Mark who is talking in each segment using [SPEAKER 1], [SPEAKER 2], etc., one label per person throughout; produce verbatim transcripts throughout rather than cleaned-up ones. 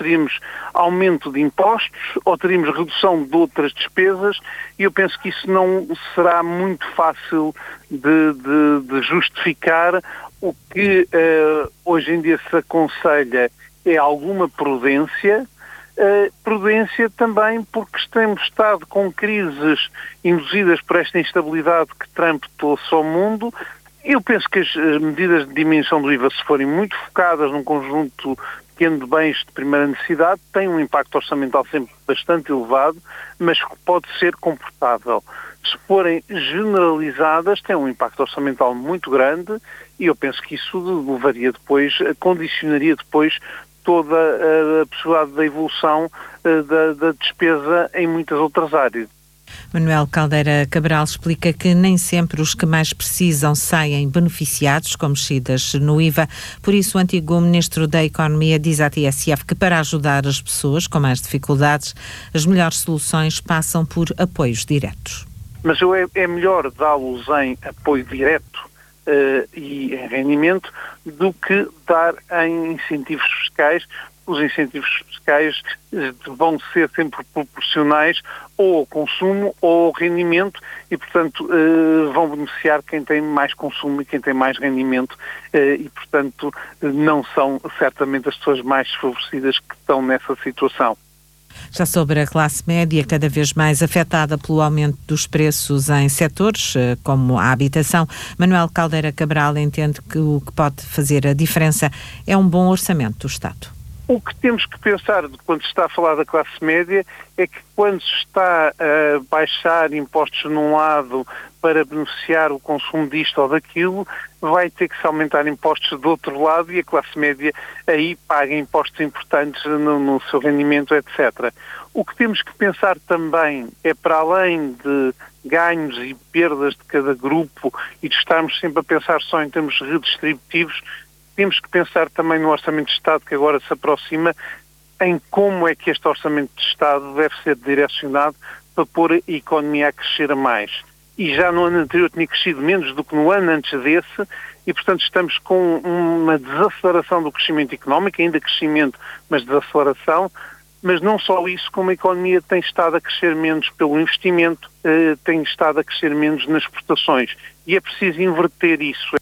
[SPEAKER 1] teríamos aumento de impostos ou teríamos redução de outras despesas, e eu penso que isso não será muito fácil de, de, de justificar. O que uh, hoje em dia se aconselha é alguma prudência, uh, prudência também porque temos estado com crises induzidas por esta instabilidade que Trump trouxe ao mundo. Eu penso que as medidas de diminuição do I V A, se forem muito focadas num conjunto pequeno de bens de primeira necessidade, têm um impacto orçamental sempre bastante elevado, mas que pode ser comportável. Se forem generalizadas, têm um impacto orçamental muito grande, e eu penso que isso levaria depois, condicionaria depois toda a possibilidade da evolução da, da despesa em muitas outras áreas.
[SPEAKER 2] Manuel Caldeira Cabral explica que nem sempre os que mais precisam saem beneficiados com mexidas no I V A. Por isso, o antigo Ministro da Economia diz à T S F que, para ajudar as pessoas com mais dificuldades, as melhores soluções passam por apoios diretos.
[SPEAKER 1] Mas é, é melhor dá-los em apoio direto uh, e em rendimento do que dar em incentivos fiscais. Os incentivos fiscais vão ser sempre proporcionais ou ao consumo ou ao rendimento e, portanto, vão beneficiar quem tem mais consumo e quem tem mais rendimento e, portanto, não são certamente as pessoas mais desfavorecidas que estão nessa situação.
[SPEAKER 2] Já sobre a classe média, cada vez mais afetada pelo aumento dos preços em setores como a habitação, Manuel Caldeira Cabral entende que o que pode fazer a diferença é um bom orçamento do Estado.
[SPEAKER 1] O que temos que pensar quando se está a falar da classe média é que quando se está a baixar impostos num lado para beneficiar o consumo disto ou daquilo, vai ter que se aumentar impostos do outro lado e a classe média aí paga impostos importantes no, no seu rendimento, etcétera. O que temos que pensar também é, para além de ganhos e perdas de cada grupo e de estarmos sempre a pensar só em termos redistributivos, temos que pensar também no Orçamento de Estado que agora se aproxima, em como é que este Orçamento de Estado deve ser direcionado para pôr a economia a crescer a mais. E já no ano anterior tinha crescido menos do que no ano antes desse e, portanto, estamos com uma desaceleração do crescimento económico, ainda crescimento, mas desaceleração. Mas não só isso, como a economia tem estado a crescer menos pelo investimento, eh, tem estado a crescer menos nas exportações. E é preciso inverter isso.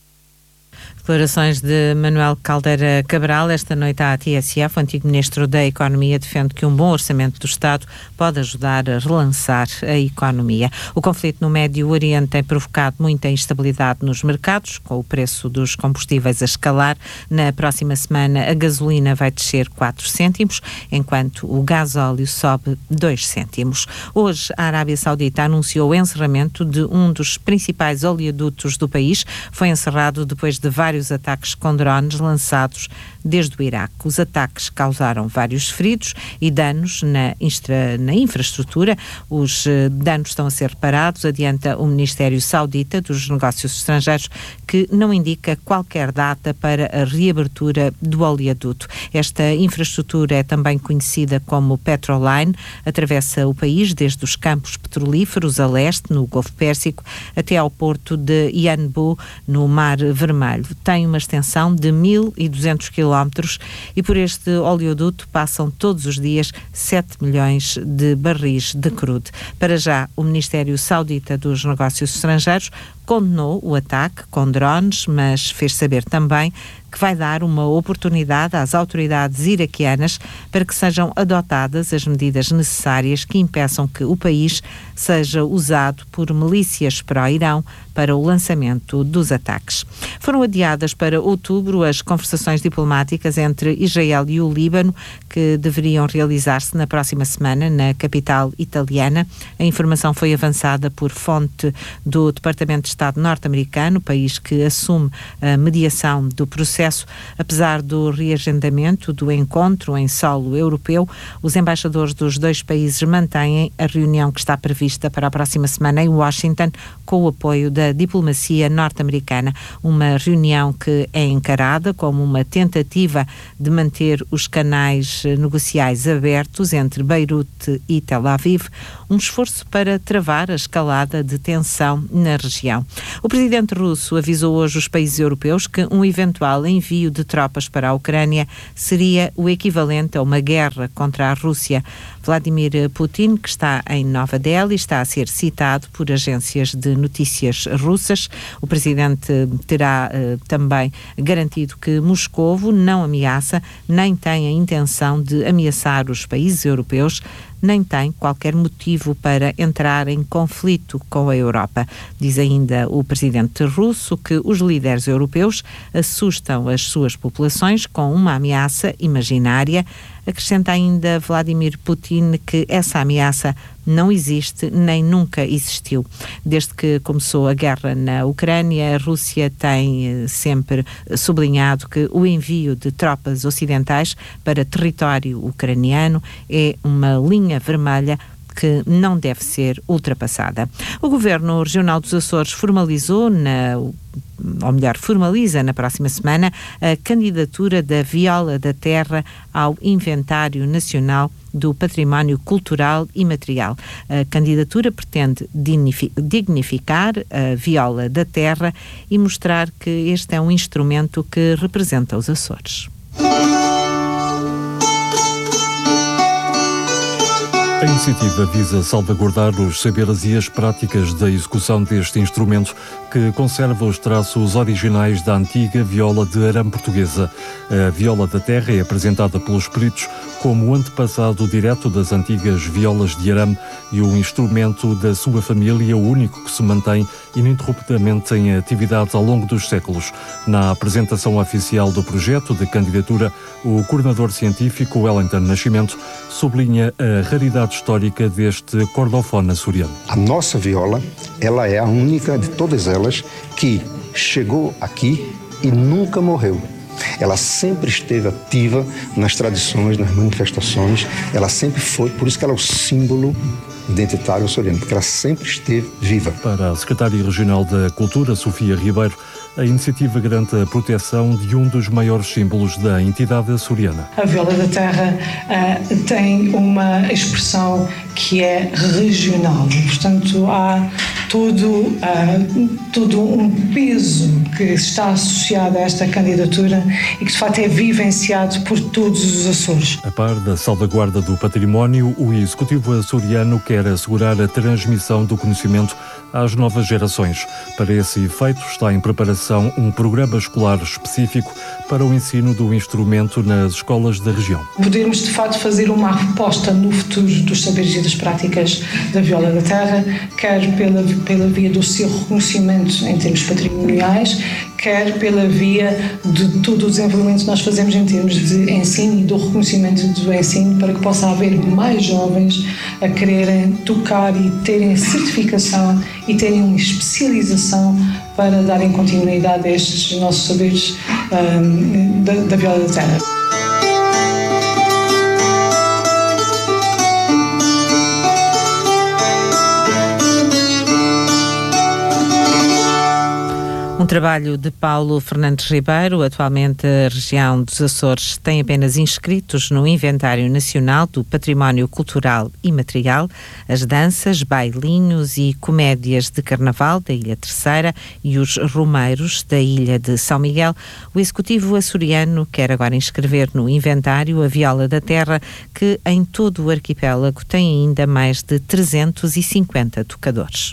[SPEAKER 2] Declarações de Manuel Caldeira Cabral esta noite à T S F. O antigo Ministro da Economia defende que um bom orçamento do Estado pode ajudar a relançar a economia. O conflito no Médio Oriente tem provocado muita instabilidade nos mercados, com o preço dos combustíveis a escalar. Na próxima semana a gasolina vai descer quatro cêntimos, enquanto o gasóleo sobe dois cêntimos. Hoje a Arábia Saudita anunciou o encerramento de um dos principais oleodutos do país. Foi encerrado depois de vários ataques com drones lançados desde o Iraque. Os ataques causaram vários feridos e danos na, instra, na infraestrutura. Os uh, danos estão a ser reparados, adianta o Ministério Saudita dos Negócios Estrangeiros, que não indica qualquer data para a reabertura do oleoduto. Esta infraestrutura é também conhecida como Petroline, atravessa o país desde os campos petrolíferos a leste, no Golfo Pérsico, até ao porto de Yanbu, no Mar Vermelho. Tem uma extensão de mil e duzentos quilómetros e por este oleoduto passam todos os dias sete milhões de barris de crude. Para já, o Ministério Saudita dos Negócios Estrangeiros condenou o ataque com drones, mas fez saber também que vai dar uma oportunidade às autoridades iraquianas para que sejam adotadas as medidas necessárias que impeçam que o país seja usado por milícias pró-Irão para o lançamento dos ataques. Foram adiadas para outubro as conversações diplomáticas entre Israel e o Líbano, que deveriam realizar-se na próxima semana na capital italiana. A informação foi avançada por fonte do Departamento de Estado norte-americano, país que assume a mediação do processo. Apesar do reagendamento do encontro em solo europeu, os embaixadores dos dois países mantêm a reunião que está prevista para a próxima semana em Washington, com o apoio da diplomacia norte-americana. Uma reunião que é encarada como uma tentativa de manter os canais negociais abertos entre Beirute e Tel Aviv, um esforço para travar a escalada de tensão na região. O presidente russo avisou hoje os países europeus que um eventual envio de tropas para a Ucrânia seria o equivalente a uma guerra contra a Rússia. Vladimir Putin, que está em Nova Delhi, está a ser citado por agências de notícias russas. O presidente terá eh, também garantido que Moscovo não ameaça, nem tem a intenção de ameaçar os países europeus, nem tem qualquer motivo para entrar em conflito com a Europa. Diz ainda o presidente russo que os líderes europeus assustam as suas populações com uma ameaça imaginária. Acrescenta ainda Vladimir Putin que essa ameaça não existe nem nunca existiu. Desde que começou a guerra na Ucrânia, a Rússia tem sempre sublinhado que o envio de tropas ocidentais para território ucraniano é uma linha vermelha que não deve ser ultrapassada. O Governo Regional dos Açores formalizou, na, ou melhor, formaliza na próxima semana a candidatura da Viola da Terra ao Inventário Nacional do Património Cultural e Material. A candidatura pretende dignificar a viola da terra e mostrar que este é um instrumento que representa os Açores.
[SPEAKER 3] A iniciativa visa salvaguardar os saberes e as práticas da execução deste instrumento que conserva os traços originais da antiga viola de arame portuguesa. A viola da terra é apresentada pelos peritos como o antepassado direto das antigas violas de arame e o instrumento da sua família, o único que se mantém ininterruptamente em atividade ao longo dos séculos. Na apresentação oficial do projeto de candidatura, o coordenador científico Wellington Nascimento sublinha a raridade histórica deste cordofone açoriano.
[SPEAKER 4] A nossa viola, ela é a única de todas elas que chegou aqui e nunca morreu. Ela sempre esteve ativa nas tradições, nas manifestações, ela sempre foi, por isso que ela é o símbolo identitário açoriano, porque ela sempre esteve viva.
[SPEAKER 3] Para a secretária regional da Cultura, Sofia Ribeiro, a iniciativa garante a proteção de um dos maiores símbolos da entidade açoriana.
[SPEAKER 5] A viola da terra uh, tem uma expressão que é regional, portanto há todo, uh, todo um peso que está associado a esta candidatura e que de facto é vivenciado por todos os Açores.
[SPEAKER 3] A par da salvaguarda do património, o Executivo açoriano quer assegurar a transmissão do conhecimento às novas gerações. Para esse efeito, está em preparação um programa escolar específico para o ensino do instrumento nas escolas da região.
[SPEAKER 5] Podermos, de facto, fazer uma aposta no futuro dos saberes e das práticas da viola da terra, quer pela, pela via do seu reconhecimento em termos patrimoniais, quer pela via de todo o desenvolvimento que nós fazemos em termos de ensino e do reconhecimento do ensino, para que possa haver mais jovens a quererem tocar e terem certificação e terem uma especialização para darem continuidade a estes nossos saberes um, da, da viola da terra.
[SPEAKER 2] Um trabalho de Paulo Fernandes Ribeiro. Atualmente a região dos Açores tem apenas inscritos no Inventário Nacional do Património Cultural e Material as danças, bailinhos e comédias de Carnaval da Ilha Terceira e os romeiros da Ilha de São Miguel. O Executivo açoriano quer agora inscrever no inventário a viola da terra, que em todo o arquipélago tem ainda mais de trezentos e cinquenta tocadores.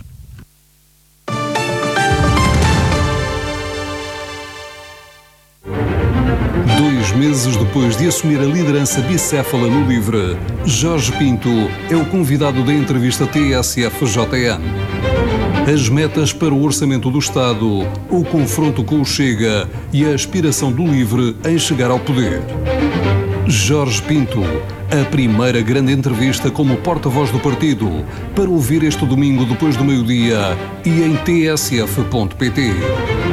[SPEAKER 6] Dois meses depois de assumir a liderança bicéfala no LIVRE, Jorge Pinto é o convidado da entrevista T S F J N. As metas para o orçamento do Estado, o confronto com o Chega e a aspiração do LIVRE em chegar ao poder. Jorge Pinto, a primeira grande entrevista como porta-voz do partido, para ouvir este domingo depois do meio-dia e em t s f ponto p t.